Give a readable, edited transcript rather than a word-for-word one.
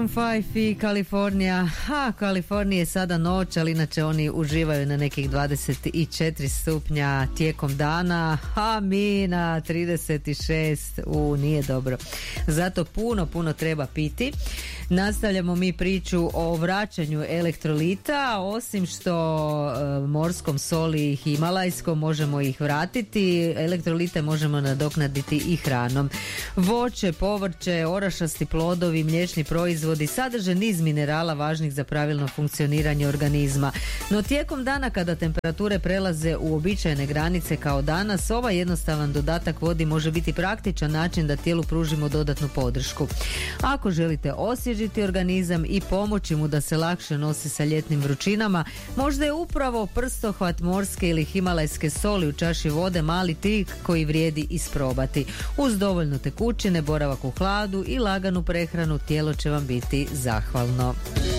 Maroon 5 i Kalifornija. Kalifornija je sada noć, ali inače oni uživaju na nekih 24 stupnja tijekom dana, a mi na 36. Nije dobro. Zato puno treba piti. Nastavljamo mi priču o vraćanju elektrolita. Osim što morskom soli i himalajskom možemo ih vratiti, elektrolite možemo nadoknaditi i hranom. Voće, povrće, orašasti plodovi, mliječni proizvodi sadrže niz minerala važnih za pravilno funkcioniranje organizma. No tijekom dana kada temperature prelaze u uobičajene granice kao danas, ovaj jednostavan dodatak vodi može biti praktičan način da tijelu pružimo dodatnu podršku. Ako želite osvježiti organizam i pomoći mu da se lakše nosi sa ljetnim vrućinama, možda je upravo prstohvat morske ili himalajske soli u čaši vode mali trik koji vrijedi isprobati. Uz dovoljno tekućine, boravak u hladu i laganu prehranu tijelo će vam biti zahvalno.